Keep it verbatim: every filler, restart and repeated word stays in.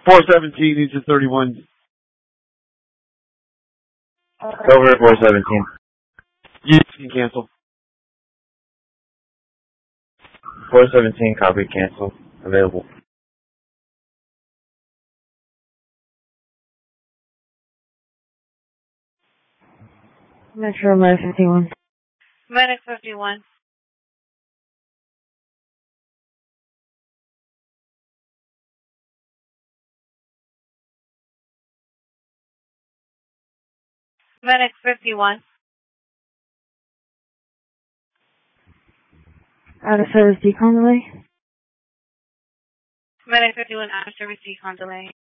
four seventeen needs a thirty-one. Over at four seventeen. You can cancel. four seventeen, copy, cancel. Available. Metro Med fifty-one. Medic fifty-one. Medic fifty-one. Out of service decon delay. Medic fifty-one, out of service decon delay.